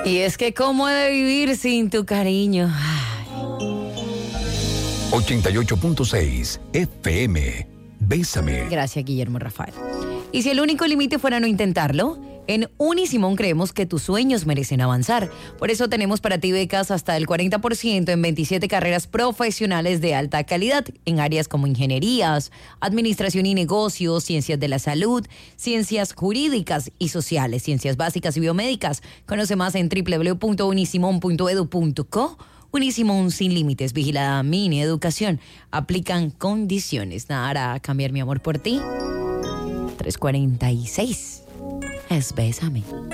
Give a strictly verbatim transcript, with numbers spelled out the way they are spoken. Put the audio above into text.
Y es que cómo he de vivir sin tu cariño. ochenta y ocho punto seis F M. Bésame. Gracias, Guillermo Rafael. ¿Y si el único límite fuera no intentarlo? En Unisimón creemos que tus sueños merecen avanzar. Por eso tenemos para ti becas hasta el cuarenta por ciento en veintisiete carreras profesionales de alta calidad en áreas como ingenierías, administración y negocios, ciencias de la salud, ciencias jurídicas y sociales, ciencias básicas y biomédicas. Conoce más en doble u doble u doble u punto unisimón punto edu punto co. Unisimón sin límites, vigilada Mini Educación. Aplican condiciones. Nada hará cambiar mi amor por ti. tres cuarenta y seis. Es Bésame.